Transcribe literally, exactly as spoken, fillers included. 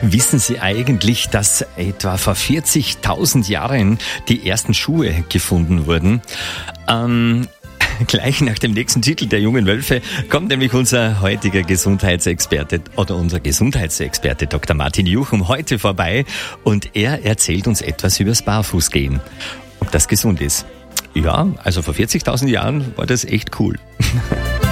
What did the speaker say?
Wissen Sie eigentlich, dass etwa vor vierzigtausend Jahren die ersten Schuhe gefunden wurden? Ähm, gleich nach dem nächsten Titel der Jungen Wölfe kommt nämlich unser heutiger Gesundheitsexperte oder unser Gesundheitsexperte Doktor Martin Juchum heute vorbei und er erzählt uns etwas übers Barfußgehen. Ob das gesund ist? Ja, also vor vierzigtausend Jahren war das echt cool.